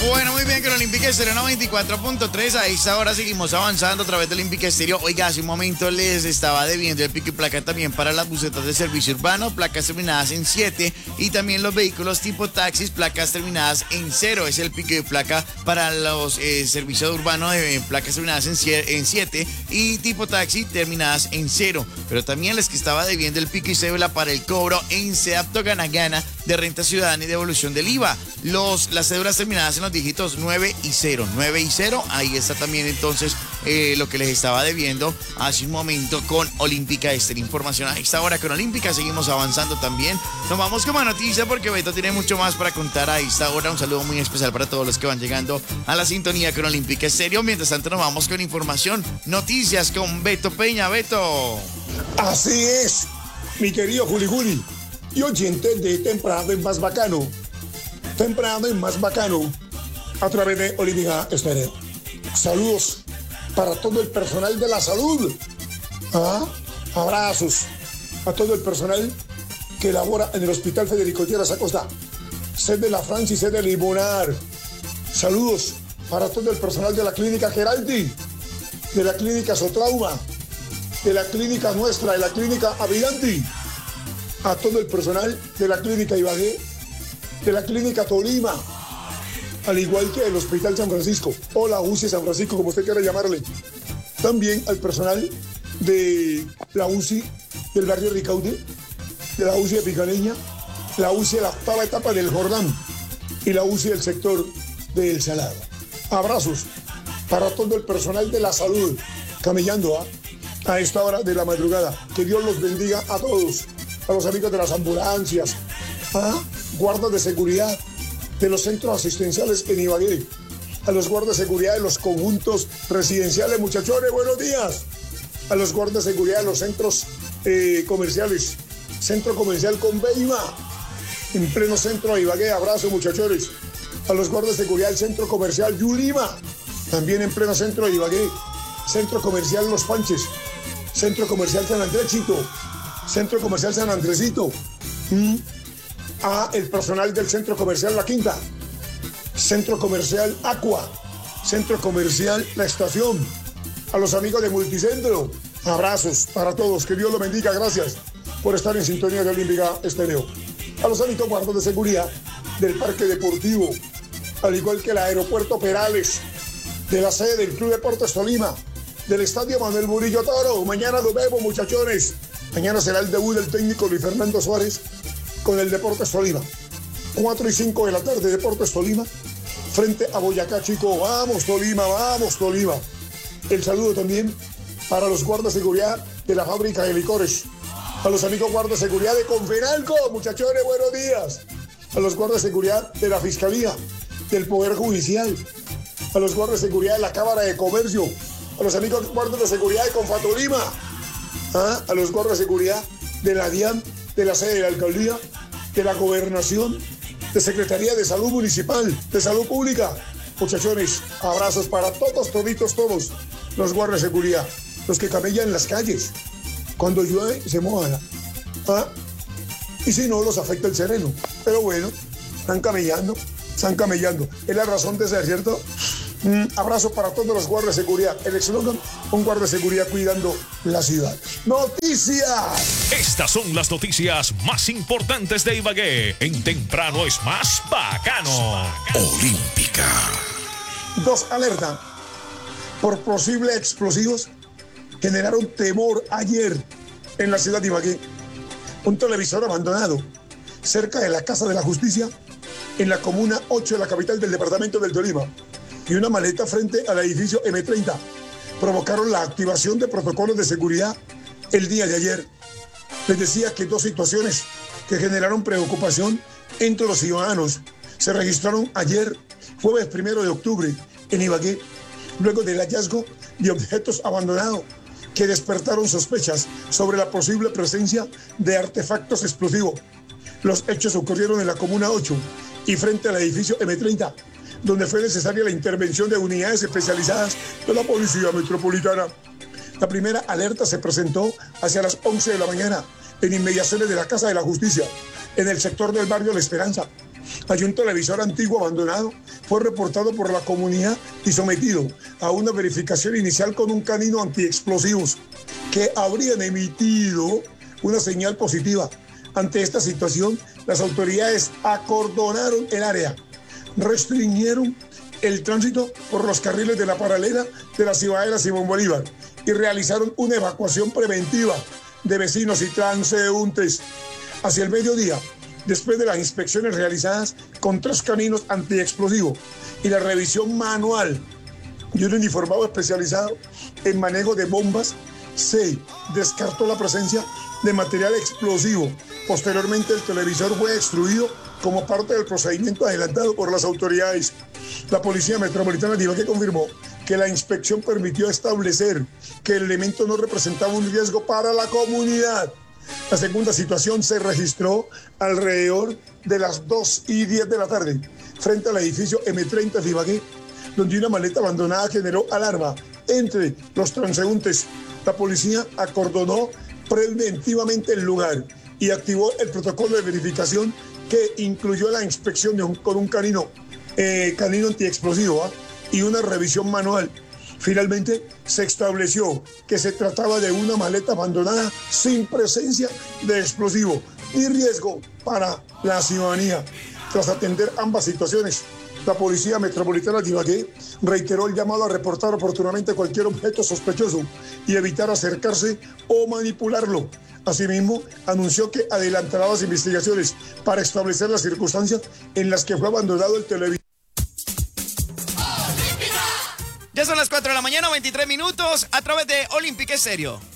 Bueno, muy bien, con Olímpica Estéreo 94.3. A esta hora seguimos avanzando a través del Olímpica Estéreo. Oiga, hace un momento les estaba debiendo el pico y placa también para las busetas de servicio urbano, placas terminadas en 7, y también los vehículos tipo taxis, placas terminadas en 0. Es el pico y placa para los servicios urbanos de placas terminadas en 7 y tipo taxi terminadas en 0. Pero también les que estaba debiendo el pico y cédula para el cobro en SEAPTO Gana de renta ciudadana y devolución del IVA. Las cédulas terminadas en los dígitos 9 y 0. 9 y 0, ahí está también entonces lo que les estaba debiendo hace un momento con Olímpica Estéreo. Información a esta hora con Olímpica. Seguimos avanzando también. Nos vamos con más noticia porque Beto tiene mucho más para contar a esta hora. Un saludo muy especial para todos los que van llegando a la sintonía con Olímpica Estéreo. Mientras tanto nos vamos con información, noticias con Beto Peña. Beto. Así es, mi querido Juli. Y oyentes de Temprano y Más Bacano. Temprano y Más Bacano a través de Olímpica Estéreo. Saludos para todo el personal de la salud. Abrazos a todo el personal que labora en el Hospital Federico Lleras Acosta, sede de la Francia y sede de Limonar. Saludos para todo el personal de la Clínica Geraldi, de la Clínica Sotrauma, de la Clínica Nuestra, de la Clínica Avidanti, a todo el personal de la Clínica Ibagué, de la Clínica Tolima, al igual que el Hospital San Francisco, o la UCI San Francisco, como usted quiera llamarle. También al personal de la UCI del barrio Ricaurte, de la UCI de Picaneña, la UCI de la octava etapa del Jordán y la UCI del sector de El Salado. Abrazos para todo el personal de la salud, camellando a esta hora de la madrugada. Que Dios los bendiga a todos, a los amigos de las ambulancias, guardas de seguridad de los centros asistenciales en Ibagué, a los guardas de seguridad de los conjuntos residenciales, muchachones, buenos días, a los guardas de seguridad de los centros comerciales, centro comercial Conveima, en pleno centro de Ibagué, abrazo, muchachones, a los guardas de seguridad del centro comercial Yulima, también en pleno centro de Ibagué, centro comercial Los Panches, centro comercial San Andresito, centro comercial San Andresito, a el personal del centro comercial La Quinta, centro comercial Aqua, centro comercial La Estación, a los amigos de Multicentro, abrazos para todos, que Dios los bendiga, gracias por estar en sintonía de Olímpica Estéreo. A los amigos guardas de seguridad del Parque Deportivo, al igual que el Aeropuerto Perales, de la sede del Club Deportes Tolima, del Estadio Manuel Murillo Toro. Mañana lo vemos, muchachones. Mañana será el debut del técnico Luis Fernando Suárez con el Deportes Tolima. 4 y 5 de la tarde, Deportes Tolima, frente a Boyacá Chico. Vamos Tolima, vamos Tolima. El saludo también para los guardas de seguridad de la fábrica de licores, a los amigos guardas de seguridad de Confenalco, muchachones, buenos días. A los guardas de seguridad de la Fiscalía, del Poder Judicial, a los guardas de seguridad de la Cámara de Comercio, a los amigos guardas de seguridad de Confatolima, a los guardas de seguridad de la DIAN, de la sede de la Alcaldía, de la Gobernación, de Secretaría de Salud Municipal, de Salud Pública. Muchachones, abrazos para todos, toditos, todos los guardas de seguridad, los que camellan en las calles. Cuando llueve se mojan, y si no, los afecta el sereno. Pero bueno, están camellando. Es la razón de ser, ¿cierto? Abrazo para todos los guardas de seguridad. El eslogan, un guarda de seguridad cuidando la ciudad. ¡Noticias! Estas son las noticias más importantes de Ibagué. En Temprano es Más Bacano. Olímpica. 2 alertas por posibles explosivos generaron temor ayer en la ciudad de Ibagué. Un televisor abandonado cerca de la Casa de la Justicia en la comuna 8 de la capital del departamento del Tolima y una maleta frente al edificio M30 provocaron la activación de protocolos de seguridad el día de ayer. Les decía que 2 situaciones que generaron preocupación entre los ciudadanos se registraron ayer, jueves 1 de octubre, en Ibagué, luego del hallazgo de objetos abandonados que despertaron sospechas sobre la posible presencia de artefactos explosivos. Los hechos ocurrieron en la comuna 8 y frente al edificio M30, donde fue necesaria la intervención de unidades especializadas de la Policía Metropolitana. La primera alerta se presentó hacia las 11 de la mañana en inmediaciones de la Casa de la Justicia, en el sector del barrio La Esperanza, Allí un televisor antiguo abandonado fue reportado por la comunidad y sometido a una verificación inicial con un canino antiexplosivos que habrían emitido una señal positiva. Ante esta situación, las autoridades acordonaron el área, restringieron el tránsito por los carriles de la paralela de la Ciudadela Simón Bolívar y realizaron una evacuación preventiva de vecinos y transeúntes. Hacia el mediodía, después de las inspecciones realizadas con 3 caninos antiexplosivos y la revisión manual y un uniformado especializado en manejo de bombas, se descartó la presencia de material explosivo. Posteriormente, el televisor fue destruido como parte del procedimiento adelantado por las autoridades. La Policía Metropolitana de Ibagué confirmó que la inspección permitió establecer que el elemento no representaba un riesgo para la comunidad. La segunda situación se registró alrededor de las 2:10 de la tarde, frente al edificio M30 de Ibagué, donde una maleta abandonada generó alarma entre los transeúntes. La policía acordonó preventivamente el lugar y activó el protocolo de verificación que incluyó la inspección con un canino antiexplosivo y una revisión manual. Finalmente, se estableció que se trataba de una maleta abandonada sin presencia de explosivo ni riesgo para la ciudadanía. Tras atender ambas situaciones, la Policía Metropolitana de Ibagué reiteró el llamado a reportar oportunamente cualquier objeto sospechoso y evitar acercarse o manipularlo. Asimismo, anunció que adelantará las investigaciones para establecer las circunstancias en las que fue abandonado el televisor. Ya son las 4 de la mañana, 23 minutos, a través de Olímpica Estéreo.